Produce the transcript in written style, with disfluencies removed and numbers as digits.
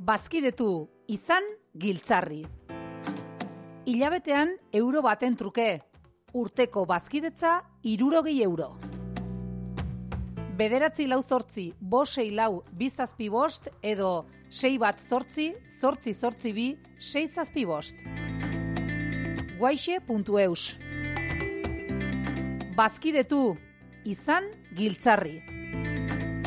Bazkidetu, izan giltzarri. Hilabetean euro baten truke, urteko bazkidetza 60 euro. 9-4-5-6-4-2 edo 6-1-8-8-2-6-2. Guaixe.eus. Bazkidetu, izan giltzarri.